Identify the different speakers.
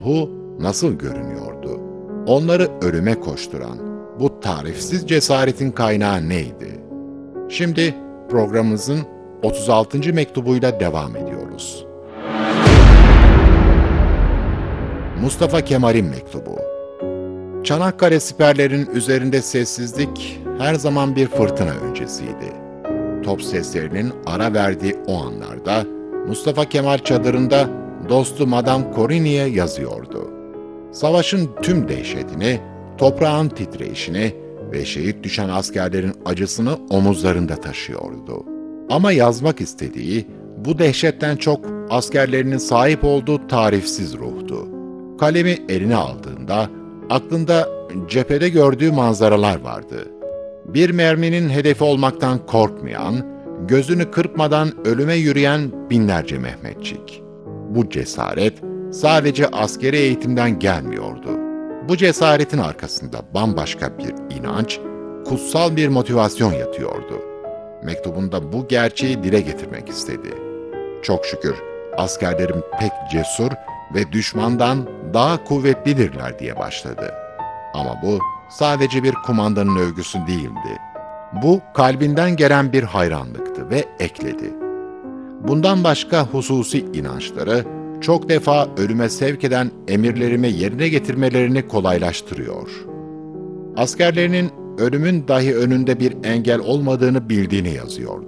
Speaker 1: ruhu nasıl görünüyordu? Onları ölüme koşturan bu tarifsiz cesaretin kaynağı neydi? Şimdi programımızın 36. mektubuyla devam ediyoruz. Mustafa Kemal'in mektubu. Çanakkale siperlerinin üzerinde sessizlik her zaman bir fırtına öncesiydi. Top seslerinin ara verdiği o anlarda Mustafa Kemal çadırında dostu Madame Corigny'e yazıyordu. Savaşın tüm dehşetini, toprağın titreyişini ve şehit düşen askerlerin acısını omuzlarında taşıyordu. Ama yazmak istediği bu dehşetten çok askerlerinin sahip olduğu tarifsiz ruhtu. Kalemi eline aldığında aklında cephede gördüğü manzaralar vardı. Bir merminin hedefi olmaktan korkmayan, gözünü kırpmadan ölüme yürüyen binlerce Mehmetçik. Bu cesaret sadece askeri eğitimden gelmiyordu. Bu cesaretin arkasında bambaşka bir inanç, kutsal bir motivasyon yatıyordu. Mektubunda bu gerçeği dile getirmek istedi. Çok şükür askerlerim pek cesur ve düşmandan daha kuvvetlidirler diye başladı. Ama bu sadece bir kumandanın övgüsü değildi. Bu kalbinden gelen bir hayranlıktı ve ekledi. Bundan başka hususi inançları çok defa ölüme sevk eden emirlerimi yerine getirmelerini kolaylaştırıyor. Askerlerinin ölümün dahi önünde bir engel olmadığını bildiğini yazıyordu.